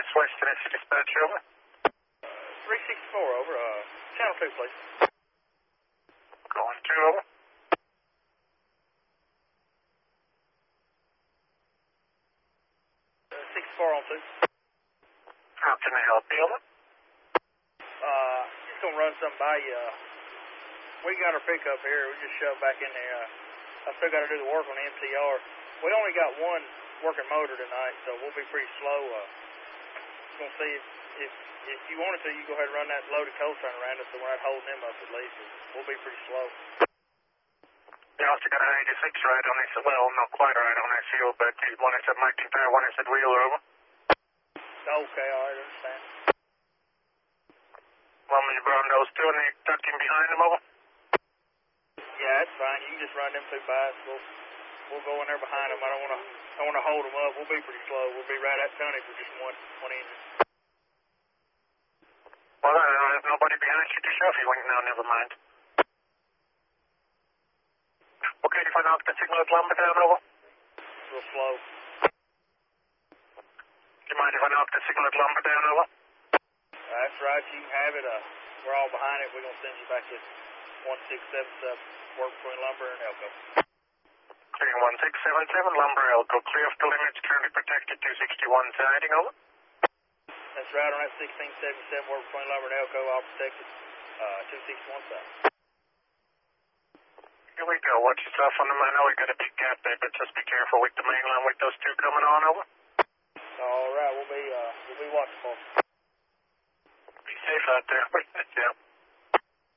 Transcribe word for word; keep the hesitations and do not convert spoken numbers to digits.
West Tennessee Dispatch, over. three sixty-four, over. Uh, channel two, please. Going two, over. Uh, sixty-four on two. How can I help you, over? Uh, just gonna run something by you. Uh, we got our pickup here. We just shoved back in there. Uh, I still got to do the work on the M T R. We only got one working motor tonight, so we'll be pretty slow. Uh, gonna see if, if if you wanted to, you go ahead and run that loaded coal train around us, so we're not holding them up at least. We'll be pretty slow. You also got an eighty-six right on this, well, not quite right on that field, but one is at McIntyre, one is at Wheeler, over. Okay, all right, I understand. One you brought those two and they tucked in behind them, over. Yeah, that's fine. You can just run them two by us. We'll we'll go in there behind them. I don't want to I want to hold them up. We'll be pretty slow. We'll be right at tonnage with just one one engine. Well, I don't have nobody behind you to shove you. Now, never mind. Okay, if I knock the signal at Lumber down, over. Real slow. Do you mind if I knock the signal at Lumber down, over? That's right. You can have it. Uh, we're all behind it. We're gonna send you back to one six seven seven. Work between Lumber and Elko. Clearing one six seven seven, Lumber Elko. Clear off the limits. Currently protected. two sixty-one siding, over. That's right. On that sixteen seventy-seven. Work between Lumber and Elko. All protected. Uh, two sixty-one side. Here we go. Watch yourself on them. I know we got a big gap there, but just be careful with the main line with those two coming on, over. All right. We'll be uh, we'll be watchful. Be safe out there. Yeah.